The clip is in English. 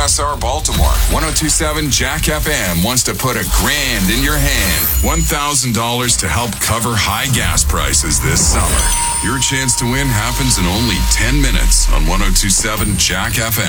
WSR Baltimore. 102.7 Jack FM wants to put $1,000 in your hand. $1,000 to help cover high gas prices this summer. Your chance to win happens in only 10 minutes on 102.7 Jack FM.